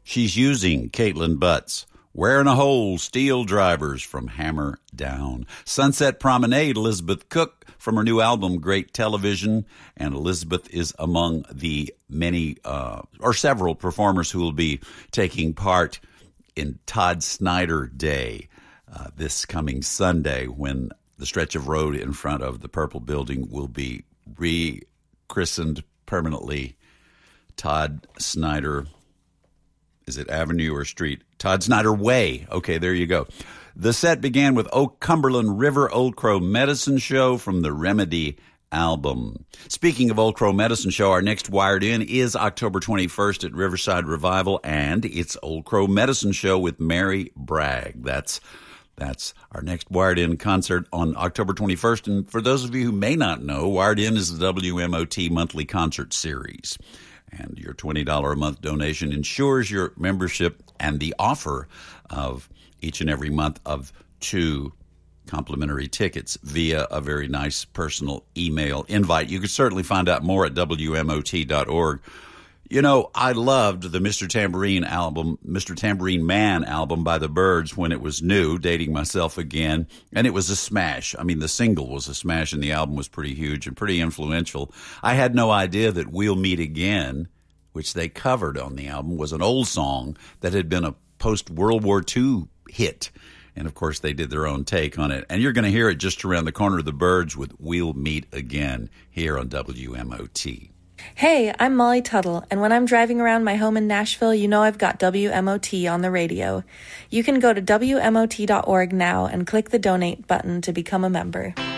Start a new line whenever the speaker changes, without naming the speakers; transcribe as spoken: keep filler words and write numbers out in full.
She's using Caitlin Butts. Wearing a Hole, Steel Drivers from Hammer Down. Sunset Promenade, Elizabeth Cook from her new album, Great Television. And Elizabeth is among the many, uh, or several performers who will be taking part in Todd Snyder Day uh, this coming Sunday, when the stretch of road in front of the Purple Building will be rechristened permanently Todd Snyder. Is it Avenue or Street? Todd Snyder Way. Okay, there you go. The set began with Oak Cumberland River Old Crow Medicine Show from the Remedy album. Speaking of Old Crow Medicine Show, our next Wired In is October twenty-first at Riverside Revival, and it's Old Crow Medicine Show with Mary Bragg. That's That's our next Wired In concert on October twenty-first. And for those of you who may not know, Wired In is the W M O T monthly concert series. And your twenty dollars a month donation ensures your membership and the offer of each and every month of two complimentary tickets via a very nice personal email invite. You can certainly find out more at W M O T dot org. You know, I loved the Mister Tambourine album, Mister Tambourine Man album by the Byrds when it was new, dating myself again, and it was a smash. I mean, the single was a smash, and the album was pretty huge and pretty influential. I had no idea that We'll Meet Again, which they covered on the album, was an old song that had been a post-World War Two hit. And, of course, they did their own take on it. And you're going to hear it just around the corner of the Byrds with We'll Meet Again here on W M O T.
Hey, I'm Molly Tuttle, and when I'm driving around my home in Nashville, you know I've got W M O T on the radio. You can go to W M O T dot org now and click the donate button to become a member.